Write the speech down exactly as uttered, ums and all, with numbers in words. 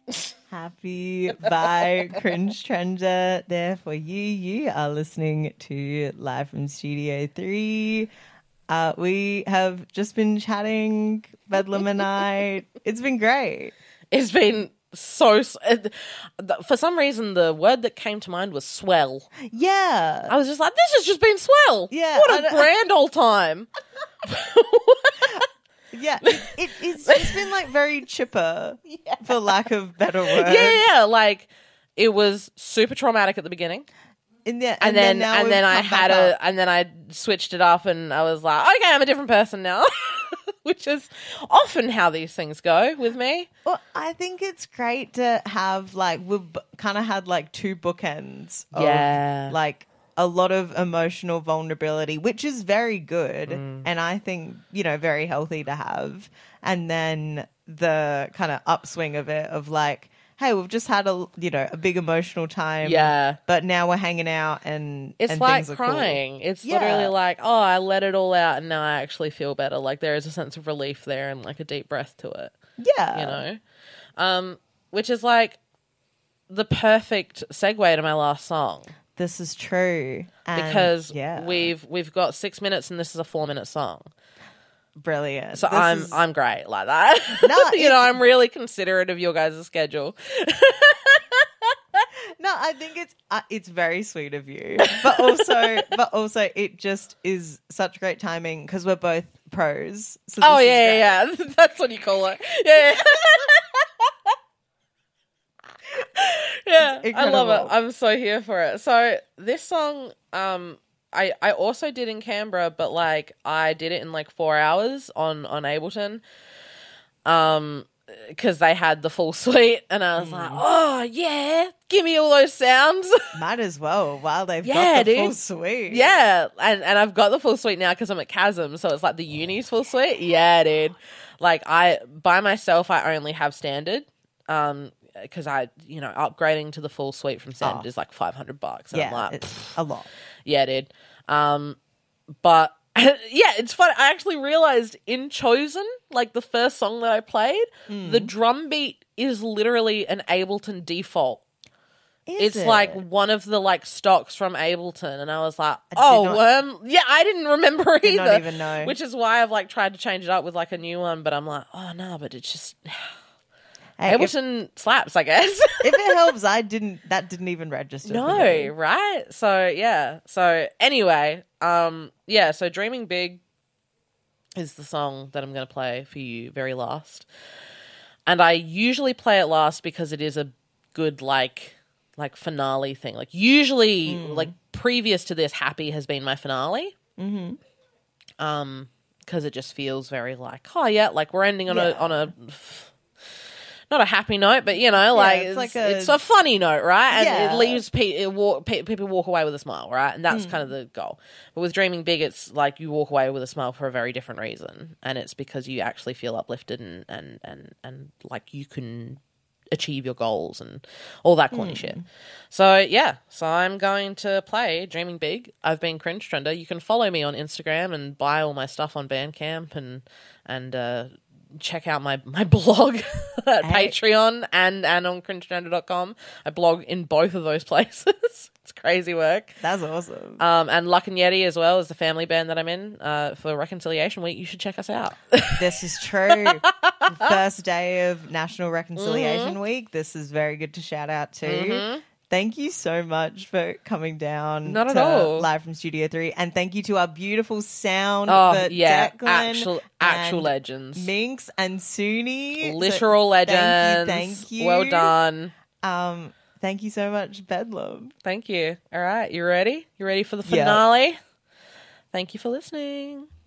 Happy by Cringe Trender there for you. You are listening to Live from Studio three. Uh, we have just been chatting, Bedlam and I. It's been great. It's been so... For some reason, the word that came to mind was swell. Yeah. I was just like, this has just been swell. Yeah. What a grand old time. Yeah, it, it, it's, it's been like very chipper, yeah. for lack of better words. Yeah, yeah, like it was super traumatic at the beginning, and, yeah, and, and then and then, and then I had a up. and then I switched it up, and I was like, okay, I'm a different person now, which is often how these things go with me. Well, I think it's great to have like we've kind of had like two bookends, of, yeah, like. A lot of emotional vulnerability, which is very good, mm. and I think, you know, very healthy to have. And then the kind of upswing of it of like, hey, we've just had a, you know, a big emotional time. Yeah. But now we're hanging out and it's and like things crying. Are cool. It's yeah. literally like, oh, I let it all out and now I actually feel better. Like there is a sense of relief there and like a deep breath to it. Yeah. You know? Um, which is like the perfect segue to my last song. This is true. And because yeah. we've we've got six minutes and this is a four minute song. Brilliant. So this I'm is... I'm great like that. No, you know, I'm really considerate of your guys' schedule. No, I think it's uh, it's very sweet of you, but also but also it just is such great timing because we're both pros. So oh yeah, yeah, yeah, that's what you call it. Yeah. yeah. Yeah, I love it. I'm so here for it. So this song, um, I I also did in Canberra, but like I did it in like four hours on on Ableton, um, because they had the full suite, and I was mm. like, oh yeah, give me all those sounds. Might as well while they've yeah, got the dude. full suite. Yeah, and and I've got the full suite now because I'm at Chasm, so it's like the uni's full suite. Yeah, dude. Like I by myself, I only have standard. Um. Because I, you know, upgrading to the full suite from standard oh. is like five hundred bucks. And yeah, I'm like, it's a lot. Yeah, dude. Um, but yeah, it's funny. I actually realized in Chosen, like the first song that I played, mm. the drum beat is literally an Ableton default. Is it's it? like one of the like stocks from Ableton, and I was like, "Oh, not, um, yeah." I didn't remember did either. Not even know. Which is why I've like tried to change it up with like a new one, but I'm like, "Oh no!" But it's just. Hey, Ableton if, slaps, I guess. If it helps, I didn't. That didn't even register. No, right? So yeah. So anyway, um, yeah. So Dreaming Big is the song that I'm going to play for you very last, and I usually play it last because it is a good like like finale thing. Like usually, mm. like previous to this, Happy has been my finale. Mm-hmm. Um, because it just feels very like, oh yeah, like we're ending on yeah. a on a. Not a happy note, but, you know, like, yeah, it's, it's, like a, it's a funny note, right? And yeah. it leaves pe- it walk, pe- people walk away with a smile, right? And that's mm. kind of the goal. But with Dreaming Big, it's like you walk away with a smile for a very different reason. And it's because you actually feel uplifted and, and, and, and like you can achieve your goals and all that corny mm. shit. So, yeah. So I'm going to play Dreaming Big. I've been Cringe Trender. You can follow me on Instagram and buy all my stuff on Bandcamp and, and, uh, check out my, my blog at hey. Patreon and, and on cringe trender dot com. I blog in both of those places. It's crazy work. That's awesome. Um, and Luck and Yeti as well is the family band that I'm in uh, for Reconciliation Week. You should check us out. This is true. First day of National Reconciliation mm-hmm. Week. This is very good to shout out to. Mm-hmm. Thank you so much for coming down. Not at to all. Live from Studio three. And thank you to our beautiful sound. Oh, for yeah. Declan actual actual and legends. Minx and Suni. Literal so legends. Thank you, thank you. Well done. Um, thank you so much, Bedlam. Thank you. All right. You ready? You ready for the finale? Yeah. Thank you for listening.